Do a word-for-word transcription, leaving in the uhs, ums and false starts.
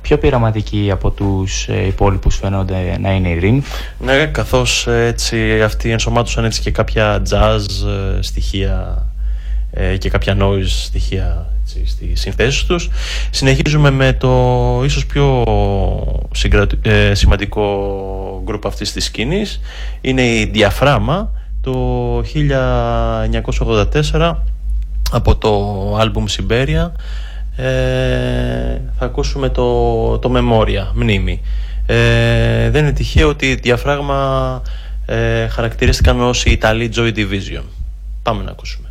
πιο πειραματική από τους ε, υπόλοιπους φαίνονται να είναι η Rinf. Ναι, καθώς έτσι αυτοί ενσωμάτωσαν έτσι και κάποια jazz ε, στοιχεία ε, και κάποια noise στοιχεία έτσι, στις συνθέσεις τους. Συνεχίζουμε με το ίσως πιο συγκρατου, ε, σημαντικό γκρουπ αυτής της σκηνής. Είναι η Διαφράγμα, το χίλια εννιακόσια ογδόντα τέσσερα, από το άλμπουμ Siberia. Ε, θα ακούσουμε το, το Memoria, μνήμη. Ε, δεν είναι τυχαίο ότι η Διαφράγμα ε, χαρακτηρίστηκαν ως η Ιταλή Joy Division. Πάμε να ακούσουμε.